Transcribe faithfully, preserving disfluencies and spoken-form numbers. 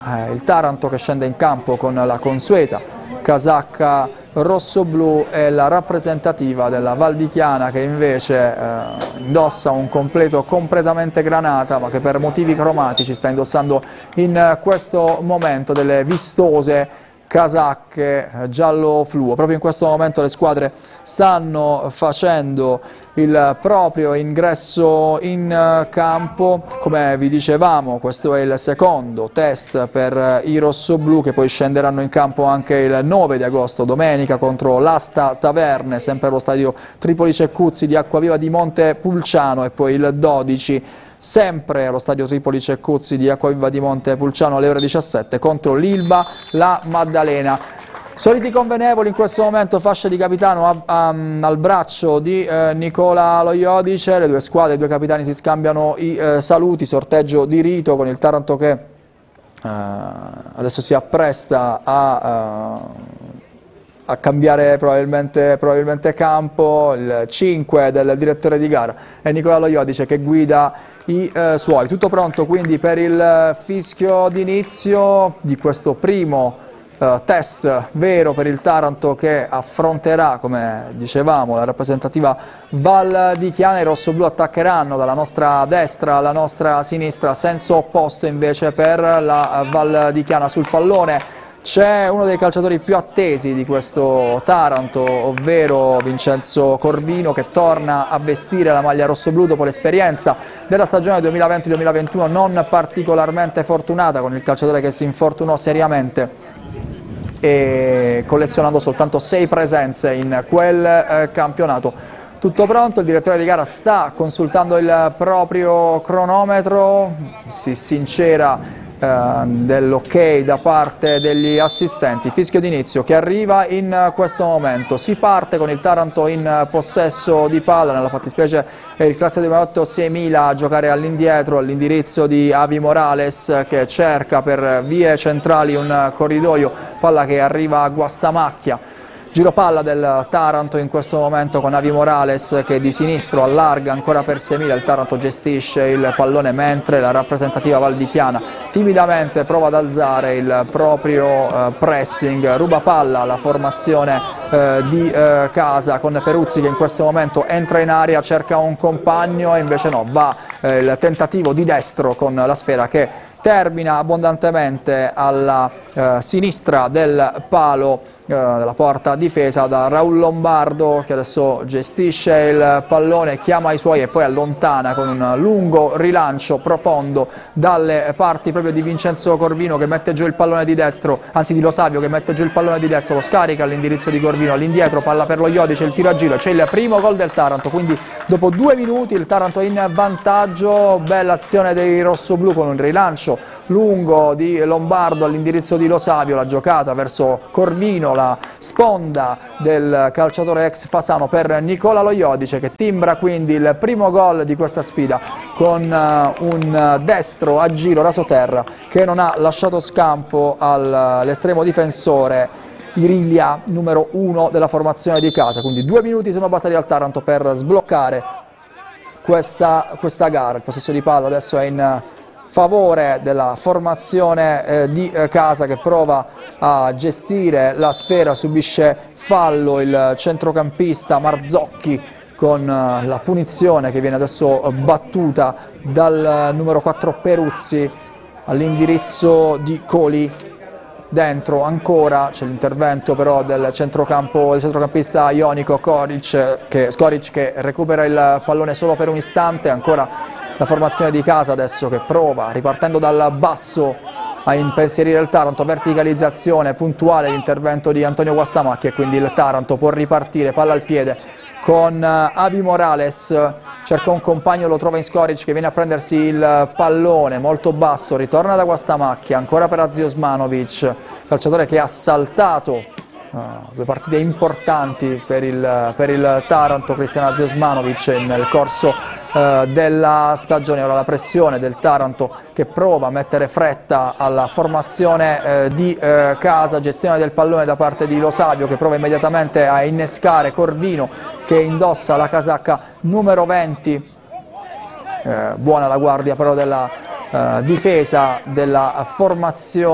Eh, il Taranto che scende in campo con la consueta casacca rosso-blu e la rappresentativa della Val di Chiana che invece eh, indossa un completo completamente granata, ma che per motivi cromatici sta indossando in questo momento delle vistose casacche giallo fluo. Proprio in questo momento le squadre stanno facendo il proprio ingresso in campo. Come vi dicevamo, questo è il secondo test per i rossoblù, che poi scenderanno in campo anche il nove di agosto, domenica, contro l'Asta Taverne, sempre allo stadio Tripoli Ceccuzzi di Acquaviva di Montepulciano, e poi il dodici sempre allo stadio Tripoli Ceccuzzi di Acquaviva di Montepulciano alle ore diciassette contro l'Ilva La Maddalena. Soliti convenevoli in questo momento, fascia di capitano a, a, al braccio di eh, Nicola Lo Iodice. Le due squadre, i due capitani si scambiano i eh, saluti, sorteggio di rito con il Taranto che eh, adesso si appresta a... Uh, a cambiare probabilmente, probabilmente campo. Il cinque del direttore di gara è Nicola Lo Iodice che guida i eh, suoi. Tutto pronto quindi per il fischio d'inizio di questo primo eh, test vero per il Taranto, che affronterà, come dicevamo, la rappresentativa Val di Chiana. I rossoblù attaccheranno dalla nostra destra alla nostra sinistra, senso opposto invece per la Val di Chiana. Sul pallone c'è uno dei calciatori più attesi di questo Taranto, ovvero Vincenzo Corvino, che torna a vestire la maglia rossoblù dopo l'esperienza della stagione duemilaventi duemilaventuno non particolarmente fortunata, con il calciatore che si infortunò seriamente e collezionando soltanto sei presenze in quel eh, campionato. Tutto pronto, il direttore di gara sta consultando il proprio cronometro, si sincera dell'ok da parte degli assistenti. Fischio d'inizio che arriva in questo momento. Si parte con il Taranto in possesso di palla, nella fattispecie è il classe duemilaotto seimila a giocare all'indietro all'indirizzo di Avi Morales, che cerca per vie centrali un corridoio, palla che arriva a Guastamacchia. Giro palla del Taranto in questo momento con Avi Morales che di sinistro allarga ancora per seimila. Il Taranto gestisce il pallone mentre la rappresentativa Val di Chiana timidamente prova ad alzare il proprio eh, pressing. Ruba palla la formazione eh, di eh, casa, con Peruzzi che in questo momento entra in area, cerca un compagno e invece no, va eh, il tentativo di destro con la sfera che termina abbondantemente alla eh, sinistra del palo eh, della porta difesa da Raul Lombardo, che adesso gestisce il pallone, chiama i suoi e poi allontana con un lungo rilancio profondo dalle parti proprio di Vincenzo Corvino, che mette giù il pallone di destro, anzi di Lo Savio che mette giù il pallone di destro, lo scarica all'indirizzo di Corvino, all'indietro, palla per Lo Iodice, il tiro a giro, c'è il primo gol del Taranto, quindi dopo due minuti il Taranto in vantaggio. Bella azione dei rossoblù con un rilancio lungo di Lombardo all'indirizzo di Lo Savio, la giocata verso Corvino, la sponda del calciatore ex Fasano per Nicola Lo Iodice, che timbra quindi il primo gol di questa sfida con uh, un destro a giro rasoterra che non ha lasciato scampo all'estremo difensore Irilia, numero uno della formazione di casa. Quindi due minuti sono bastati al Taranto per sbloccare questa, questa gara. Il possesso di palla adesso è in favore della formazione eh, di eh, casa, che prova a gestire la sfera, subisce fallo il centrocampista Marzocchi con eh, la punizione che viene adesso battuta dal eh, numero quattro Peruzzi all'indirizzo di Coli. Dentro ancora c'è l'intervento però del centrocampo, del centrocampista ionico Skoric che, Skoric che recupera il pallone solo per un istante. Ancora la formazione di casa adesso che prova, ripartendo dal basso, a impensierire il Taranto. Verticalizzazione puntuale, l'intervento di Antonio Guastamacchi, e quindi il Taranto può ripartire, palla al piede con Avi Morales, cerca un compagno, lo trova in Skoric che viene a prendersi il pallone molto basso, ritorna da Guastamacchi, ancora per Aziosmanovic, calciatore che ha saltato uh, due partite importanti per il, per il Taranto, Cristiano Aziosmanovic, nel corso uh, della stagione. Ora la pressione del Taranto che prova a mettere fretta alla formazione uh, di uh, casa, gestione del pallone da parte di Lo Savio che prova immediatamente a innescare Corvino che indossa la casacca numero venti, eh, buona la guardia però della eh, difesa della formazione